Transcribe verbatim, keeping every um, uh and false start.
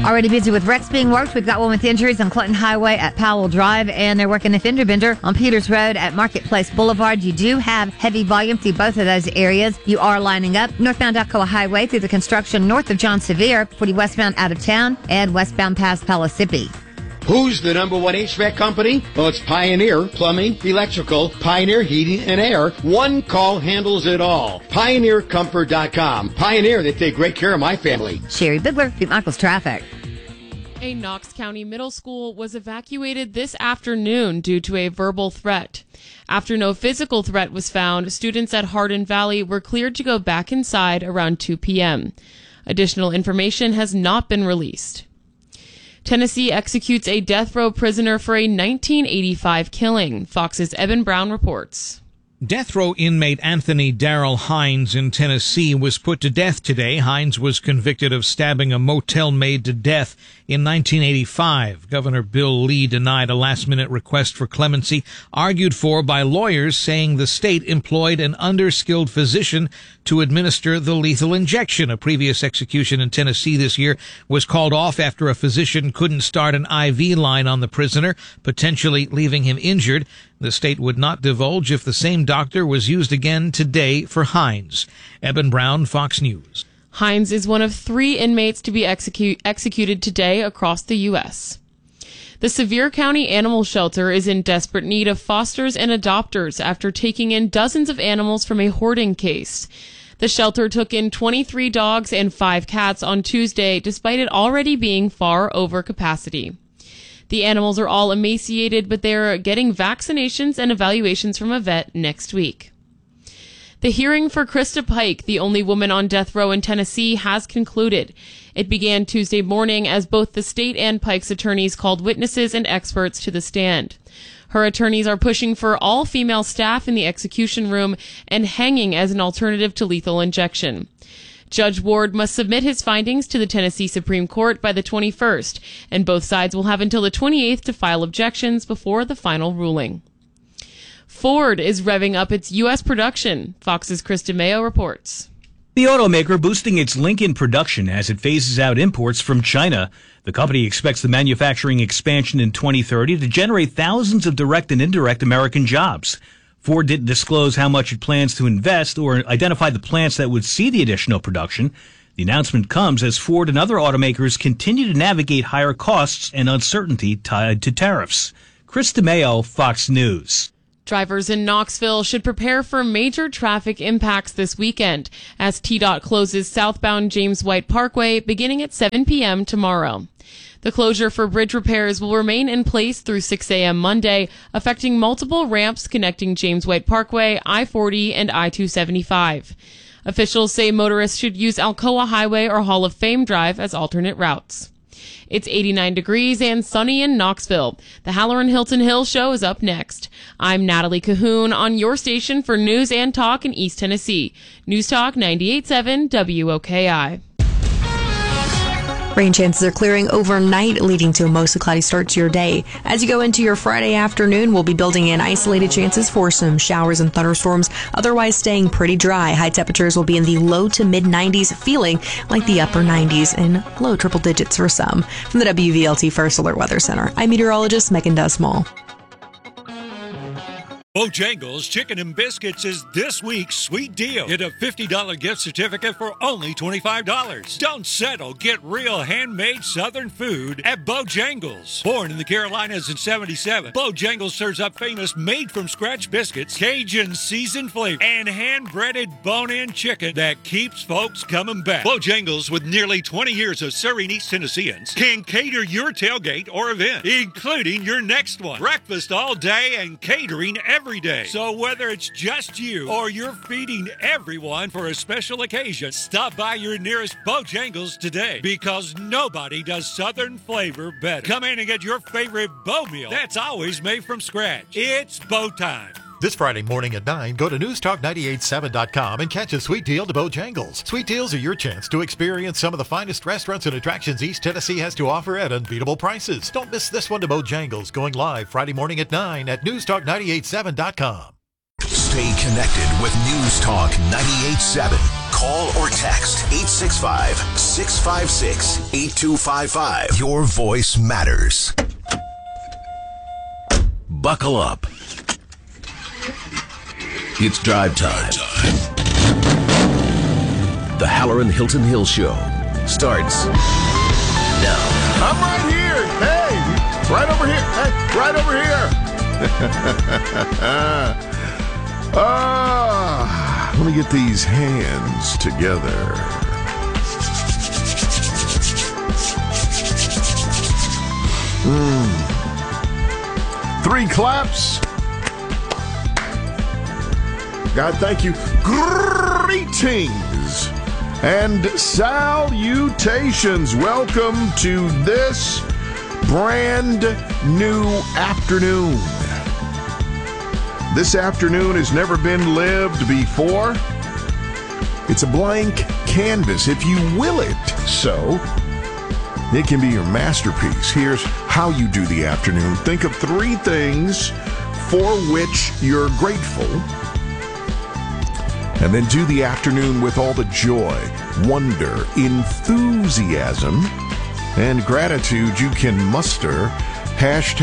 Already busy with wrecks being worked. We've got one with injuries on Clinton Highway at Powell Drive, and they're working a fender bender on Peters Road at Marketplace Boulevard. You do have heavy volume through both of those areas. You are lining up northbound Alcoa Highway through the construction north of John Sevier, forty westbound out of town, and westbound past Palisippi. Who's the number one H V A C company? Well, it's Pioneer Plumbing, Electrical, Pioneer Heating and Air. One call handles it all. Pioneer Comfort dot com. Pioneer, they take great care of my family. Sherry Bigler, Pete Michaels Traffic. A Knox County middle school was evacuated this afternoon due to a verbal threat. After no physical threat was found, students at Hardin Valley were cleared to go back inside around two p.m. Additional information has not been released. Tennessee executes a death row prisoner for a nineteen eighty-five killing. Fox's Eben Brown reports. Death row inmate Anthony Darrell Hines in Tennessee was put to death today. Hines was convicted of stabbing a motel maid to death in nineteen eighty-five. Governor Bill Lee denied a last-minute request for clemency, argued for by lawyers saying the state employed an underskilled physician to administer the lethal injection. A previous execution in Tennessee this year was called off after a physician couldn't start an I V line on the prisoner, potentially leaving him injured. The state would not divulge if the same doctor was used again today for Hines. Eben Brown, Fox News. Hines is one of three inmates to be execute, executed today across the U S The Sevier County Animal Shelter is in desperate need of fosters and adopters after taking in dozens of animals from a hoarding case. The shelter took in twenty-three dogs and five cats on Tuesday, despite it already being far over capacity. The animals are all emaciated, but they are getting vaccinations and evaluations from a vet next week. The hearing for Krista Pike, the only woman on death row in Tennessee, has concluded. It began Tuesday morning as both the state and Pike's attorneys called witnesses and experts to the stand. Her attorneys are pushing for all female staff in the execution room and hanging as an alternative to lethal injection. Judge Ward must submit his findings to the Tennessee Supreme Court by the twenty-first, and both sides will have until the twenty-eighth to file objections before the final ruling. Ford is revving up its U S production. Fox's Chris DeMeo reports. The automaker boosting its Lincoln production as it phases out imports from China. The company expects the manufacturing expansion in twenty thirty to generate thousands of direct and indirect American jobs. Ford didn't disclose how much it plans to invest or identify the plants that would see the additional production. The announcement comes as Ford and other automakers continue to navigate higher costs and uncertainty tied to tariffs. Chris DeMeo, Fox News. Drivers in Knoxville should prepare for major traffic impacts this weekend as T DOT closes southbound James White Parkway beginning at seven p.m. tomorrow. The closure for bridge repairs will remain in place through six a.m. Monday, affecting multiple ramps connecting James White Parkway, I forty, and I two seventy-five. Officials say motorists should use Alcoa Highway or Hall of Fame Drive as alternate routes. It's eighty-nine degrees and sunny in Knoxville. The Halloran Hilton Hill Show is up next. I'm Natalie Cahoon on your station for news and talk in East Tennessee. News Talk ninety-eight point seven W O K I. Rain chances are clearing overnight, leading to a mostly cloudy start to your day. As you go into your Friday afternoon, we'll be building in isolated chances for some showers and thunderstorms, otherwise staying pretty dry. High temperatures will be in the low to mid nineties, feeling like the upper nineties and low triple digits for some. From the W V L T First Alert Weather Center, I'm meteorologist Megan Desmall. Bojangles Chicken and Biscuits is this week's sweet deal. Get a fifty dollars gift certificate for only twenty-five dollars. Don't settle. Get real handmade Southern food at Bojangles. Born in the Carolinas in seventy-seven, Bojangles serves up famous made-from-scratch biscuits, Cajun seasoned flavor, and hand-breaded bone-in chicken that keeps folks coming back. Bojangles, with nearly twenty years of serving East Tennesseans, can cater your tailgate or event, including your next one. Breakfast all day and catering every Every day. So whether it's just you or you're feeding everyone for a special occasion, stop by your nearest Bojangles today, because nobody does Southern flavor better. Come in and get your favorite Bo meal that's always made from scratch. It's Bo time. This Friday morning at nine, go to news talk nine eight seven dot com and catch a sweet deal to Bojangles. Sweet deals are your chance to experience some of the finest restaurants and attractions East Tennessee has to offer at unbeatable prices. Don't miss this one to Bojangles, going live Friday morning at nine at news talk nine eight seven dot com. Stay connected with News Talk ninety-eight point seven. Call or text eight six five, six five six, eight two five five. Your voice matters. Buckle up. It's drive time. The Halloran Hilton Hill Show starts now. I'm right here. Hey, right over here. Hey, right over here. Ah, let me get these hands together. Mm. Three claps. God, thank you. Greetings and salutations. Welcome to this brand new afternoon. This afternoon has never been lived before. It's a blank canvas, if you will it so. It can be your masterpiece. Here's how you do the afternoon. Think of three things for which you're grateful. And then do the afternoon with all the joy, wonder, enthusiasm, and gratitude you can muster. Hashtag